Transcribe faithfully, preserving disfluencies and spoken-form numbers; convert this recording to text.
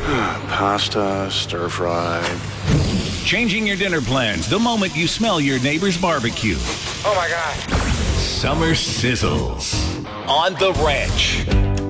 Pasta, stir fry. Changing your dinner plans the moment you smell your neighbor's barbecue. Oh my God. Summer Sizzles on The Ranch.